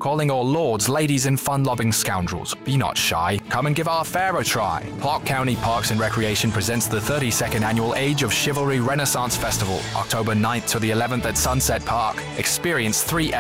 calling all lords, ladies, and fun-loving scoundrels. Be not shy. Come and give our fair a try. Clark County Parks and Recreation presents the 32nd Annual Age of Chivalry Renaissance Festival, October 9th to the 11th at Sunset Park. Experience 3